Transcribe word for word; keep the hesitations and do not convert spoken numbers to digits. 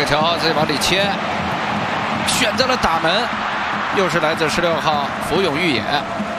个球自己往里切，选择了打门，又是来自十六号福永裕也。